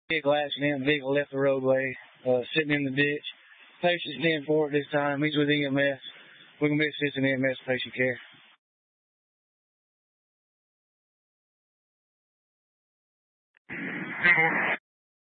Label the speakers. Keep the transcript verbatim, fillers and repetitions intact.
Speaker 1: vehicle accident. Vehicle left the roadway, uh, sitting in the ditch. Patient's in for it this time. He's with E M S. We can be assisting E M S patient care.